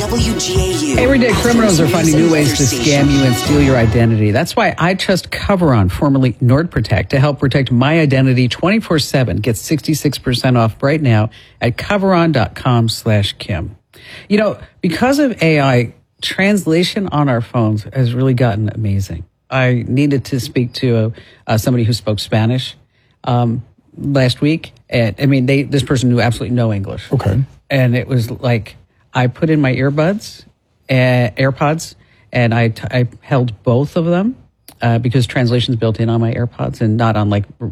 WGAU. Everyday criminals are finding new ways to scam you and steal your identity. That's why I trust Coveron, formerly NordProtect, to help protect my identity 24/7. Get 66% off right now at Coveron.com/Kim. You know, because of AI, translation on our phones has really gotten amazing. I needed to speak to somebody who spoke Spanish last week. And I mean, this person knew absolutely no English. Okay. And it was like, I put in my AirPods, and I held both of them because translation's built in on my AirPods and not on like